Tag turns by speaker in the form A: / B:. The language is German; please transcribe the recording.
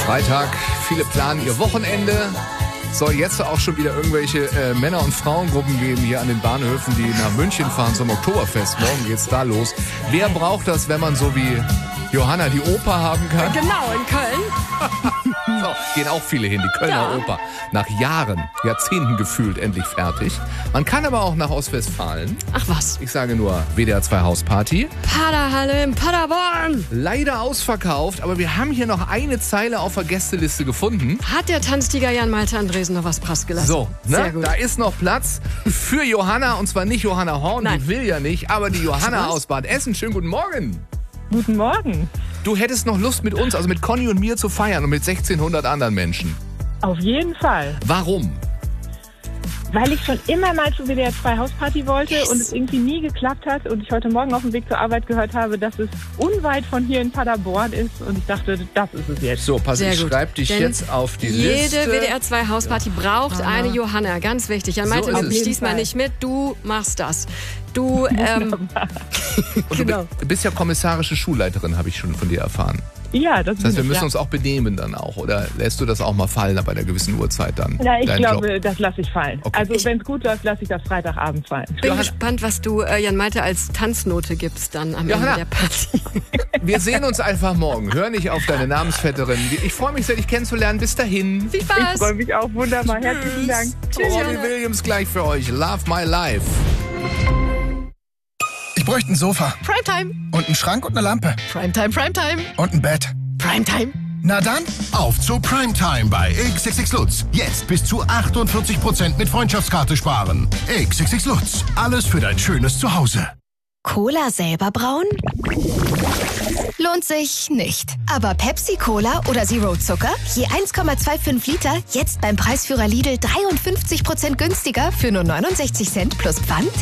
A: Freitag, viele planen ihr Wochenende. Soll jetzt auch schon wieder irgendwelche Männer- und Frauengruppen geben hier an den Bahnhöfen, die nach München fahren zum Oktoberfest. Morgen geht's da los. Wer braucht das, wenn man so wie Johanna die Oper haben kann?
B: Genau, in Köln.
A: So, gehen auch viele hin, die Kölner Oper. Nach Jahren, Jahrzehnten gefühlt endlich fertig. Man kann aber auch nach Ostwestfalen.
B: Ach was.
A: Ich sage nur WDR 2 Hausparty.
B: Paderhalle in Paderborn.
A: Leider ausverkauft, aber wir haben hier noch eine Zeile auf der Gästeliste gefunden.
B: Hat der Tanztiger Jan Malte Andresen noch was preisgelassen?
A: So,
B: Sehr
A: ne?
B: gut.
A: Da ist noch Platz für Johanna, und zwar nicht Johanna Horn,
B: Nein.
A: die will ja nicht, aber die Johanna
B: Was?
A: aus Bad Essen. Schönen guten Morgen.
C: Guten Morgen.
A: Du hättest noch Lust mit uns, also mit Conny und mir zu feiern und mit 1600 anderen Menschen.
C: Auf jeden Fall.
A: Warum?
C: Weil ich schon immer mal zu WDR 2 Hausparty wollte und es irgendwie nie geklappt hat und ich heute Morgen auf dem Weg zur Arbeit gehört habe, dass es unweit von hier in Paderborn ist und ich dachte, das ist es jetzt.
A: So, pass,
B: Sehr
A: ich
B: gut.
A: schreib dich
B: Denn
A: jetzt auf die Liste.
B: Jede WDR 2 Hausparty braucht eine Johanna. Ganz wichtig. Jan Malte
A: So ist
B: nimmt
A: es.
B: mich diesmal nicht mit. Du machst das. Du,
A: Und
B: genau.
A: du bist ja kommissarische Schulleiterin, habe ich schon von dir erfahren.
C: Ja,
A: Das heißt, wir
C: bin
A: müssen
C: ich,
A: uns auch benehmen dann auch. Oder lässt du das auch mal fallen bei einer gewissen Uhrzeit dann?
C: ja, ich
A: deinen
C: glaube,
A: Job?
C: das lasse ich fallen.
A: Okay.
C: Also wenn es gut läuft, lasse ich das Freitagabend fallen.
B: Bin
A: Johanna-
B: gespannt, was du Jan Malte als Tanznote gibst dann am
A: Johanna.
B: Ende der Party.
A: Wir sehen uns einfach morgen. Hör nicht auf deine Namensvetterin. Ich freue mich sehr, dich kennenzulernen. Bis dahin.
B: Viel
C: Ich
B: Spaß.
C: freue mich auch wunderbar. Herzlichen Dank.
B: Tschüss,
A: Robbie
B: Johanna.
A: Williams gleich für euch. Love my life.
D: Ich bräuchte ein Sofa
B: Primetime.
D: und einen Schrank und eine Lampe
B: Primetime, Primetime.
D: und ein Bett.
B: Primetime.
D: Na dann,
E: Auf zu Primetime bei XXX Lutz. Jetzt bis zu 48% mit Freundschaftskarte sparen. XXX Lutz. Alles für dein schönes Zuhause.
F: Cola selber brauen? Lohnt sich nicht. Aber Pepsi Cola oder Zero Zucker? Je 1,25 Liter, jetzt beim Preisführer Lidl 53% günstiger für nur 69 Cent plus Pfand?